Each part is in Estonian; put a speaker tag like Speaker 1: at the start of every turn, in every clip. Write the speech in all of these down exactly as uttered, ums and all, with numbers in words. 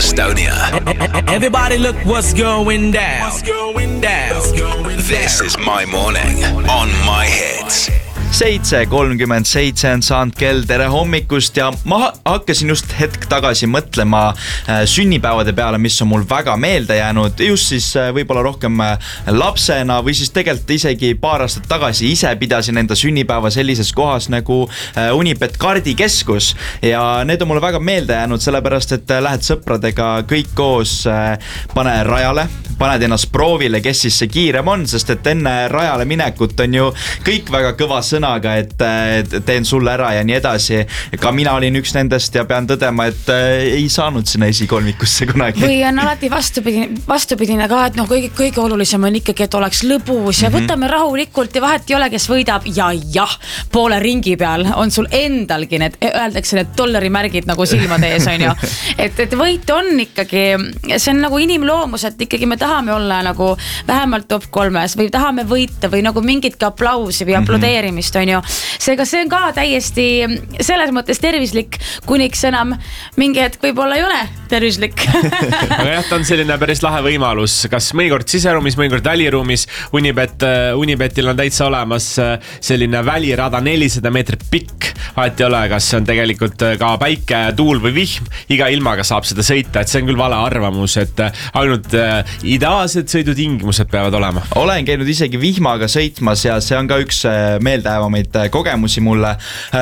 Speaker 1: Estonia.
Speaker 2: Everybody look what's going down. What's going down.
Speaker 1: This is my morning on my hits.
Speaker 3: seitse kolmkümmend seitse on saanud kell, tere hommikust ja ma hakkasin just hetk tagasi mõtlema sünnipäevade peale, mis on mul väga meelde jäänud, just siis võib-olla rohkem lapsena või siis tegelikult isegi paar aastat tagasi ise pidasin enda sünnipäeva sellises kohas nagu Unibet kardikeskus ja need on mulle väga meelde jäänud, sellepärast et lähed sõpradega kõik koos, pane rajale, paned ennast proovile, kes siis see kiirem on, sest et enne rajale minekut on ju kõik väga kõva sõna, et teen sulle ära ja nii edasi. Ka mina olin üks nendest ja pean tõdema, et ei saanud sinna esikolmikusse kunagi.
Speaker 4: Või on alati vastupidine, vastupidine ka, et no kõige, kõige olulisem on ikkagi, et oleks lõbus ja võtame rahulikult ja vahet ei ole, kes võidab. Ja jah, poole ringi peal on sul endalgi need, öeldakse need dollarimärgid nagu silmade ees on ju. Et, et võit on ikkagi, see on nagu inimloomus, et ikkagi me tahame olla nagu vähemalt top kolmes või tahame võita või nagu mingitki aplausi või aplodeerimist on ju. Seega see on ka täiesti selles mõttes tervislik, kuniks enam mingi hetk võib-olla ei ole tervislik.
Speaker 5: Aga jah, ta on selline päris lahe võimalus, kas mõnikord siseruumis, mõnikord väliruumis. Unibet, Unibetil on täitsa olemas selline välirada nelisada meetrit pikk. Vahet ei ole, kas on tegelikult ka päike, tuul või vihm, iga ilmaga saab seda sõita, et see on küll vale arvamus, et ainult ideaalsed sõidutingimused peavad olema.
Speaker 3: Olen käinud isegi vihmaga sõitmas ja see on ka üks meeldejäävamaid kogemusi mulle.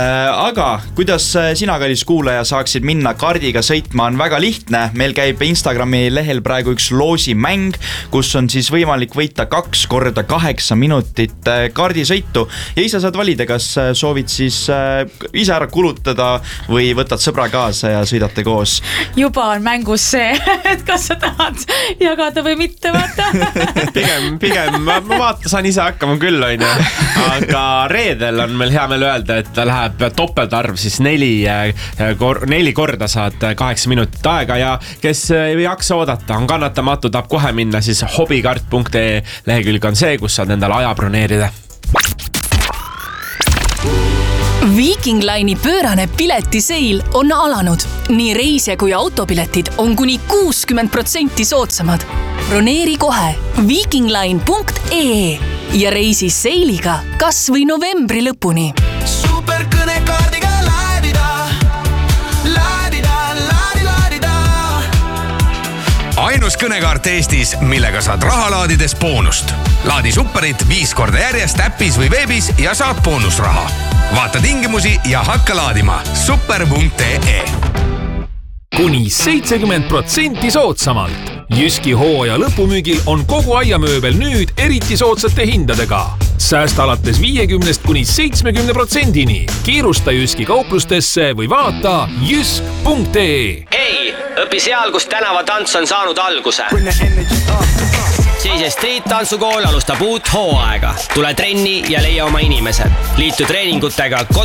Speaker 3: Aga kuidas sina, kallis kuulaja, saaksid minna kardiga sõitma, on väga lihtne. Meil käib Instagrami lehel praegu üks loosimäng, kus on siis võimalik võita kaks korda kaheksa minutit kardisõitu ja ise saad valida, kas soovid siis ise ära kulutada või võtad sõbra kaasa ja sõidate koos.
Speaker 4: Juba on mängus see, et kas sa tahad jagada või mitte, vaata.
Speaker 5: Pigem, pigem, ma, ma vaata, saan ise hakkama küll, on ju. Aga reedel on meil hea meil öelda, et ta läheb topeltarv, siis neli, kor, neli korda saad kaheksa minutit aega ja kes ei jaksa oodata, on kannatamatu, tahab kohe minna, siis hobikart punkt ee lehekülg on see, kus saad endale aja broneerida.
Speaker 6: Viking Line'i pöörane piletiseil on alanud. Nii reise kui autopiletid on kuni kuuskümmend protsenti soodsamad. Broneeri kohe vikingline punkt ee ja reisi seiliga kas või novembri lõpuni.
Speaker 2: Super kõnekaardiga laadida, laadida, laadi, laadida.
Speaker 1: Ainus kõnekaart Eestis, millega saad raha laadides boonust. Laadi superit viis korda järjest äppis või veebis ja saad boonusraha. Vaata tingimusi ja hakka laadima super punkt ee.
Speaker 7: Kuni seitsekümmend protsenti soodsamalt. Jyski hooaja lõpumüügil on kogu aiamööbel nüüd eriti soodsate hindadega. Säästa alates viiekümnest kuni seitsmekümne protsendini. Kiirusta Jyski kauplustesse või vaata jysk punkt ee.
Speaker 8: Hei, õpi seal, kus tänavatants on saanud alguse. Siis Street Tantsukool alustab uut hooaega. Tule trenni ja leia oma inimesed. Liitu treeningutega